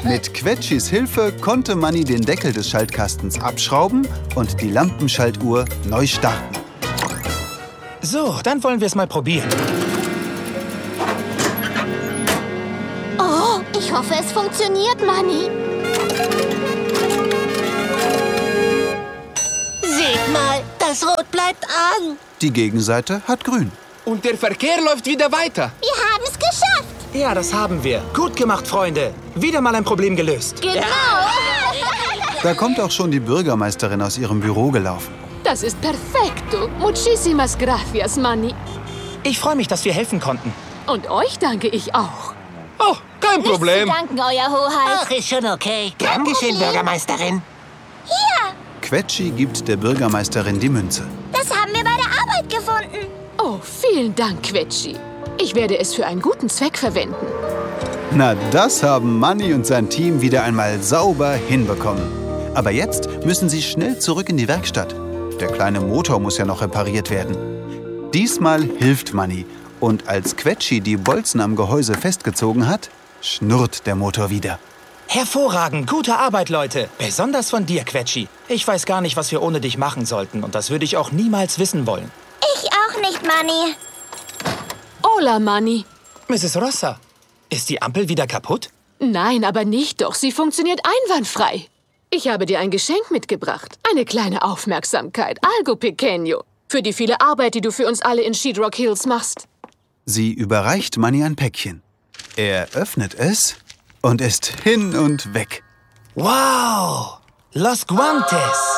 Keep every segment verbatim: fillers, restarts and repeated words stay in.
Mit Quetschis Hilfe konnte Manni den Deckel des Schaltkastens abschrauben und die Lampenschaltuhr neu starten. So, dann wollen wir es mal probieren. Oh, ich hoffe, es funktioniert, Manni. Seht mal, das Rot bleibt an. Die Gegenseite hat grün. Und der Verkehr läuft wieder weiter. Wir haben es geschafft. Ja, das haben wir. Gut gemacht, Freunde. Wieder mal ein Problem gelöst. Genau. Da kommt auch schon die Bürgermeisterin aus ihrem Büro gelaufen. Das ist perfekto. Muchísimas gracias, Manni. Ich freue mich, dass wir helfen konnten. Und euch danke ich auch. Oh, kein Problem. Nichts zu danken, Euer Hoheit. Ach, ist schon okay. Gern geschehen, Bürgermeisterin. Quetschi gibt der Bürgermeisterin die Münze. Das haben wir bei der Arbeit gefunden. Oh, vielen Dank, Quetschi. Ich werde es für einen guten Zweck verwenden. Na, das haben Manni und sein Team wieder einmal sauber hinbekommen. Aber jetzt müssen sie schnell zurück in die Werkstatt. Der kleine Motor muss ja noch repariert werden. Diesmal hilft Manni. Und als Quetschi die Bolzen am Gehäuse festgezogen hat, schnurrt der Motor wieder. Hervorragend, gute Arbeit, Leute. Besonders von dir, Quetschi. Ich weiß gar nicht, was wir ohne dich machen sollten. Und das würde ich auch niemals wissen wollen. Ich auch nicht, Manni. Hola, Manni. Misses Rossa, ist die Ampel wieder kaputt? Nein, aber nicht doch. Sie funktioniert einwandfrei. Ich habe dir ein Geschenk mitgebracht. Eine kleine Aufmerksamkeit. Algo pequeño. Für die viele Arbeit, die du für uns alle in Sheetrock Hills machst. Sie überreicht Manni ein Päckchen. Er öffnet es und ist hin und weg. Wow! Los Guantes!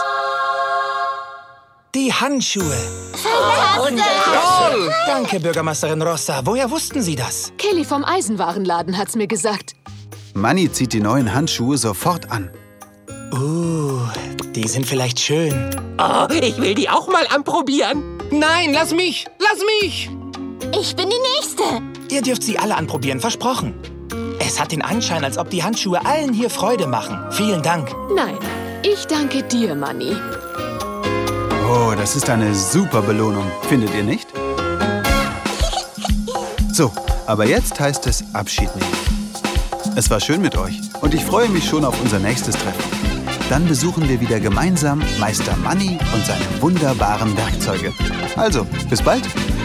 Die Handschuhe. Toll! Danke, Bürgermeisterin Rossa. Woher wussten Sie das? Kelly vom Eisenwarenladen hat's mir gesagt. Manni zieht die neuen Handschuhe sofort an. Uh, die sind vielleicht schön. Oh, ich will die auch mal anprobieren. Nein, lass mich! Lass mich! Ich bin die Nächste. Ihr dürft sie alle anprobieren, versprochen. Es hat den Anschein, als ob die Handschuhe allen hier Freude machen. Vielen Dank. Nein, ich danke dir, Manni. Oh, das ist eine super Belohnung, findet ihr nicht? So, aber jetzt heißt es Abschied nehmen. Es war schön mit euch und ich freue mich schon auf unser nächstes Treffen. Dann besuchen wir wieder gemeinsam Meister Manni und seine wunderbaren Werkzeuge. Also, bis bald!